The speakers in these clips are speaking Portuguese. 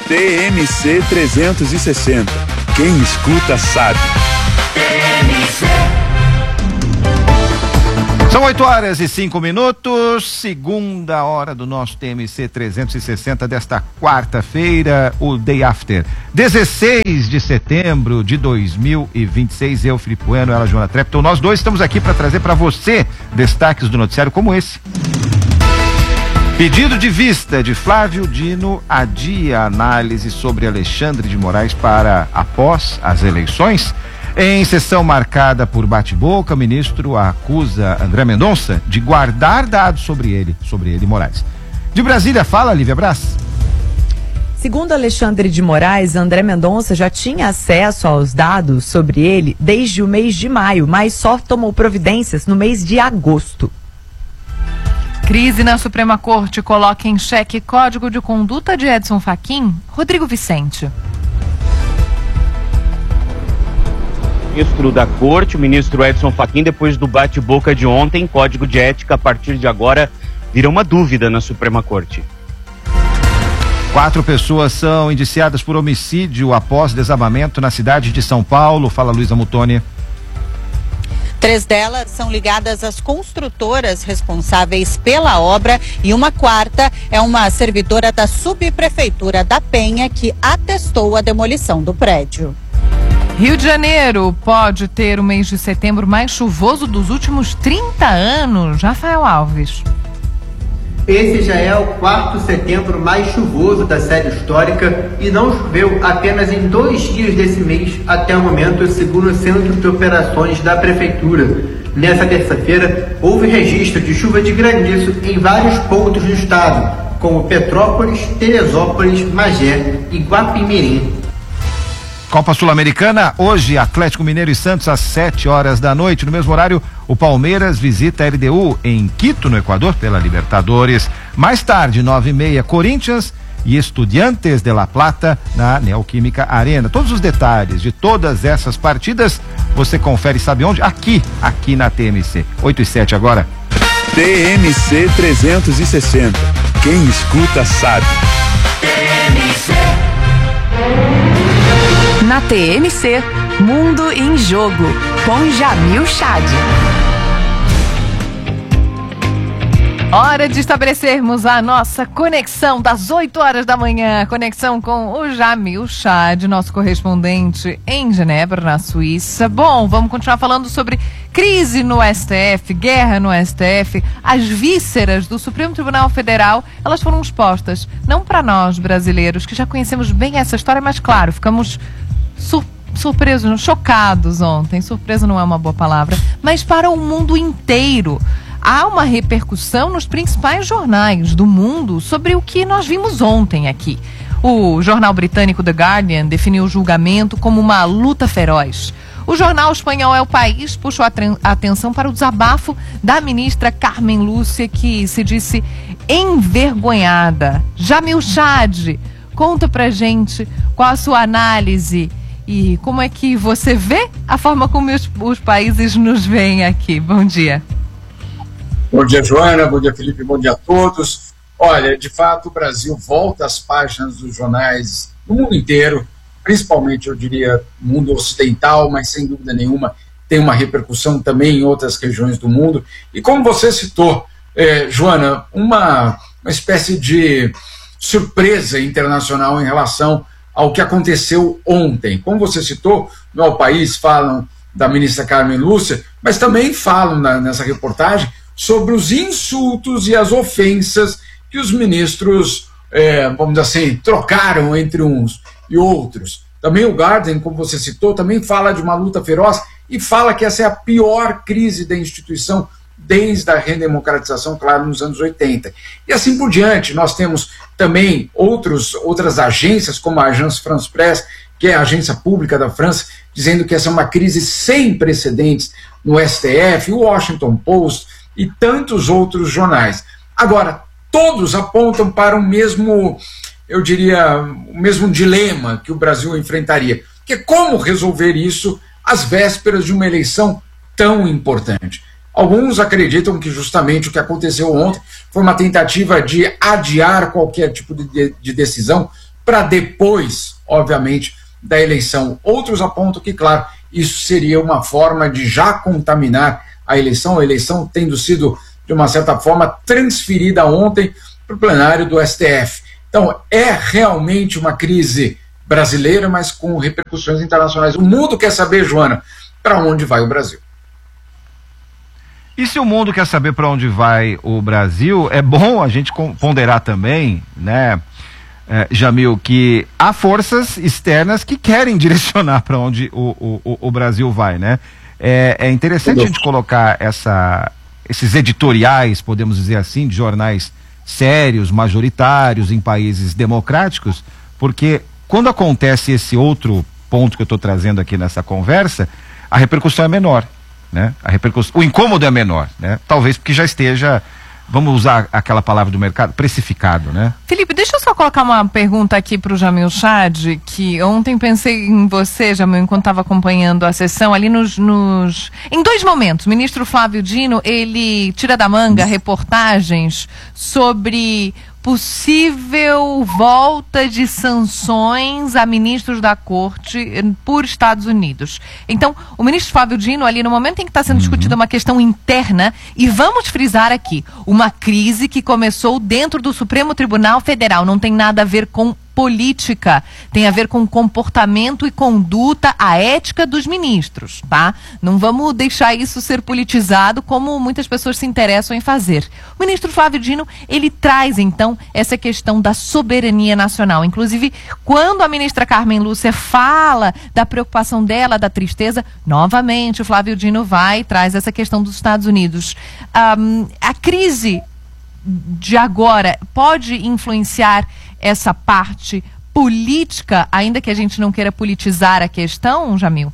TMC 360. Quem escuta sabe. São 8h05, segunda hora do nosso TMC 360 desta quarta-feira, o Day After, 16 de setembro de 2026. Eu, Felipe Bueno, ela, Joana Trepton, nós dois estamos aqui para trazer para você destaques do noticiário como esse. Pedido de vista de Flávio Dino adia a análise sobre Alexandre de Moraes para após as eleições. Em sessão marcada por bate-boca, o ministro acusa André Mendonça de guardar dados sobre ele, Moraes. De Brasília, fala Lívia Braz. Segundo Alexandre de Moraes, André Mendonça já tinha acesso aos dados sobre ele desde o mês de maio, mas só tomou providências no mês de agosto. Crise na Suprema Corte coloca em xeque código de conduta de Edson Fachin. Rodrigo Vicente. Ministro da Corte, o ministro Edson Fachin, depois do bate-boca de ontem, código de ética a partir de agora vira uma dúvida na Suprema Corte. 4 pessoas são indiciadas por homicídio após desabamento na cidade de São Paulo. Fala Luísa Mutoni. 3 delas são ligadas às construtoras responsáveis pela obra e uma quarta é uma servidora da subprefeitura da Penha que atestou a demolição do prédio. Rio de Janeiro pode ter o mês de setembro mais chuvoso dos últimos 30 anos. Rafael Alves. Esse já é o 4º setembro mais chuvoso da série histórica e não choveu apenas em 2 dias desse mês até o momento, segundo o Centro de Operações da Prefeitura. Nessa terça-feira, houve registro de chuva de granizo em vários pontos do estado, como Petrópolis, Teresópolis, Magé e Guapimirim. Copa Sul-Americana, hoje Atlético Mineiro e Santos às 7h da noite. No mesmo horário, o Palmeiras visita a LDU em Quito, no Equador, pela Libertadores. Mais tarde, 9h30, Corinthians e Estudiantes de La Plata na Neoquímica Arena. Todos os detalhes de todas essas partidas você confere, sabe onde? Aqui na TMC. 8h07 agora. TMC 360. Quem escuta sabe. TMC. Na TMC, Mundo em Jogo, com Jamil Chad. Hora de estabelecermos a nossa conexão das 8h da manhã, conexão com o Jamil Chad, nosso correspondente em Genebra, na Suíça. Bom, vamos continuar falando sobre crise no STF, guerra no STF. As vísceras do Supremo Tribunal Federal, elas foram expostas, não para nós brasileiros, que já conhecemos bem essa história, mas claro, ficamos surpresos, chocados ontem. Surpresa não é uma boa palavra, mas para o mundo inteiro. Há uma repercussão nos principais jornais do mundo sobre o que nós vimos ontem aqui. O jornal britânico The Guardian definiu o julgamento como uma luta feroz. O jornal espanhol El País puxou a atenção para o desabafo da ministra Carmen Lúcia, que se disse envergonhada. Jamil Chad, conta pra gente qual a sua análise e como é que você vê a forma como os países nos veem aqui. Bom dia. Bom dia, Joana, bom dia, Felipe, bom dia a todos. Olha, de fato, o Brasil volta às páginas dos jornais do mundo inteiro, principalmente, eu diria, no mundo ocidental, mas sem dúvida nenhuma tem uma repercussão também em outras regiões do mundo. E como você citou, Joana, uma espécie de surpresa internacional em relação ao que aconteceu ontem. Como você citou, no El País falam da ministra Carmen Lúcia, mas também falam nessa reportagem sobre os insultos e as ofensas que os ministros, vamos dizer assim, trocaram entre uns e outros. Também o Guardian, como você citou, também fala de uma luta feroz e fala que essa é a pior crise da instituição desde a redemocratização, claro, nos anos 80. E assim por diante, nós temos também outras agências, como a Agence France Presse, que é a agência pública da França, dizendo que essa é uma crise sem precedentes no STF, o Washington Post e tantos outros jornais. Agora, todos apontam para o mesmo, eu diria, o mesmo dilema que o Brasil enfrentaria, que é como resolver isso às vésperas de uma eleição tão importante. Alguns acreditam que justamente o que aconteceu ontem foi uma tentativa de adiar qualquer tipo de decisão para depois, obviamente, da eleição. Outros apontam que, claro, isso seria uma forma de já contaminar a eleição tendo sido, de uma certa forma, transferida ontem para o plenário do STF. Então, é realmente uma crise brasileira, mas com repercussões internacionais. O mundo quer saber, Joana, para onde vai o Brasil. E se o mundo quer saber para onde vai o Brasil, é bom a gente ponderar também, né, Jamil, que há forças externas que querem direcionar para onde o Brasil vai, né? É interessante a gente colocar esses editoriais, podemos dizer assim, de jornais sérios, majoritários em países democráticos, porque quando acontece esse outro ponto que eu estou trazendo aqui nessa conversa, a repercussão é menor, né? O incômodo é menor, né? Talvez porque já esteja, vamos usar aquela palavra do mercado, precificado, né? Felipe, deixa eu só colocar uma pergunta aqui para o Jamil Chad, que ontem pensei em você, Jamil, enquanto estava acompanhando a sessão, ali em dois momentos. O ministro Flávio Dino, ele tira da manga reportagens sobre possível volta de sanções a ministros da corte por Estados Unidos. Então, o ministro Flávio Dino, ali no momento em que está sendo discutida uma questão interna, e vamos frisar aqui, uma crise que começou dentro do Supremo Tribunal Federal, não tem nada a ver com política, tem a ver com comportamento e conduta, a ética dos ministros, tá? Não vamos deixar isso ser politizado como muitas pessoas se interessam em fazer. O ministro Flávio Dino, ele traz então essa questão da soberania nacional. Inclusive, quando a ministra Carmen Lúcia fala da preocupação dela, da tristeza, novamente o Flávio Dino vai e traz essa questão dos Estados Unidos. A crise de agora pode influenciar essa parte política, ainda que a gente não queira politizar a questão, Jamil?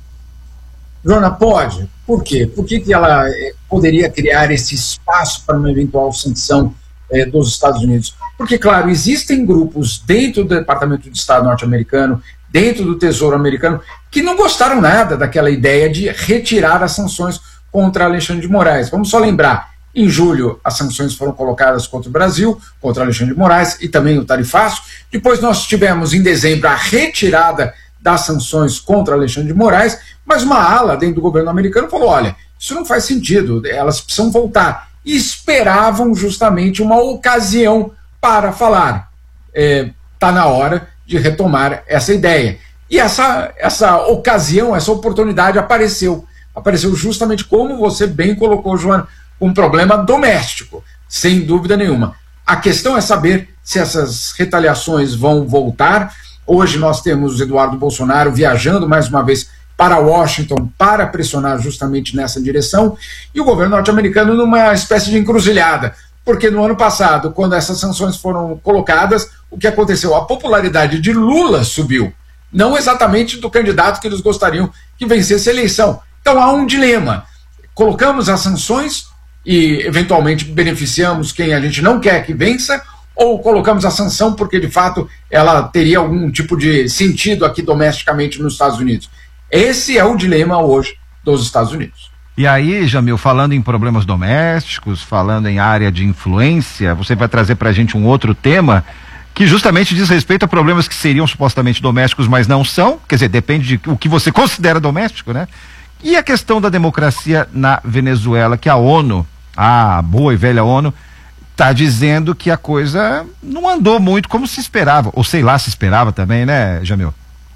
Joana, pode. Por quê? Por que ela poderia criar esse espaço para uma eventual sanção dos Estados Unidos? Porque, claro, existem grupos dentro do Departamento de Estado norte-americano, dentro do Tesouro americano, que não gostaram nada daquela ideia de retirar as sanções contra Alexandre de Moraes. Vamos só lembrar, em julho, as sanções foram colocadas contra o Brasil, contra Alexandre de Moraes e também o tarifaço. Depois nós tivemos, em dezembro, a retirada das sanções contra Alexandre de Moraes, mas uma ala dentro do governo americano falou, olha, isso não faz sentido, elas precisam voltar. E esperavam justamente uma ocasião para falar. Está na hora de retomar essa ideia. E essa ocasião, essa oportunidade apareceu. Apareceu justamente como você bem colocou, Joana, um problema doméstico, sem dúvida nenhuma. A questão é saber se essas retaliações vão voltar. Hoje nós temos Eduardo Bolsonaro viajando mais uma vez para Washington para pressionar justamente nessa direção, e o governo norte-americano numa espécie de encruzilhada, porque no ano passado, quando essas sanções foram colocadas, o que aconteceu? A popularidade de Lula subiu, não exatamente do candidato que eles gostariam que vencesse a eleição. Então há um dilema. Colocamos as sanções e eventualmente beneficiamos quem a gente não quer que vença, ou colocamos a sanção porque de fato ela teria algum tipo de sentido aqui domesticamente nos Estados Unidos. Esse é o dilema hoje dos Estados Unidos. E aí, Jamil, falando em problemas domésticos, falando em área de influência, você vai trazer pra gente um outro tema que justamente diz respeito a problemas que seriam supostamente domésticos, mas não são, quer dizer, depende de o que você considera doméstico, né? E a questão da democracia na Venezuela, que a ONU, a boa e velha ONU, está dizendo que a coisa não andou muito como se esperava, ou sei lá, se esperava também, né, Jamil?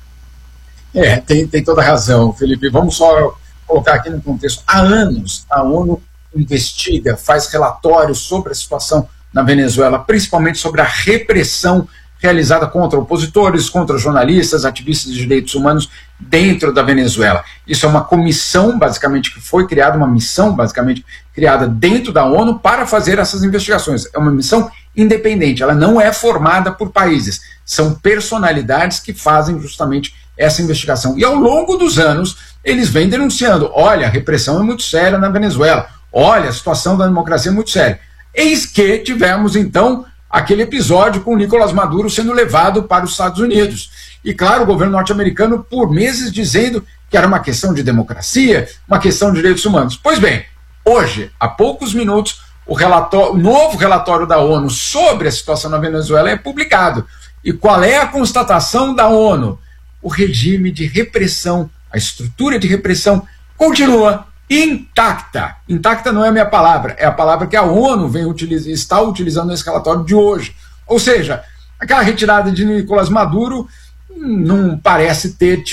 Tem toda a razão, Felipe. Vamos só colocar aqui no contexto. Há anos a ONU investiga, faz relatórios sobre a situação na Venezuela, principalmente sobre a repressão realizada contra opositores, contra jornalistas, ativistas de direitos humanos dentro da Venezuela. Isso é uma comissão, basicamente, que foi criada, uma missão, basicamente, criada dentro da ONU para fazer essas investigações. É uma missão independente, ela não é formada por países, são personalidades que fazem justamente essa investigação. E ao longo dos anos, eles vêm denunciando, olha, a repressão é muito séria na Venezuela, olha, a situação da democracia é muito séria. Eis que tivemos, então, aquele episódio com Nicolás Maduro sendo levado para os Estados Unidos. E, claro, o governo norte-americano, por meses, dizendo que era uma questão de democracia, uma questão de direitos humanos. Pois bem, hoje, há poucos minutos, o novo relatório da ONU sobre a situação na Venezuela é publicado. E qual é a constatação da ONU? O regime de repressão, a estrutura de repressão continua intacta. Intacta não é a minha palavra, é a palavra que a ONU está utilizando nesse relatório de hoje. Ou seja, aquela retirada de Nicolás Maduro não parece ter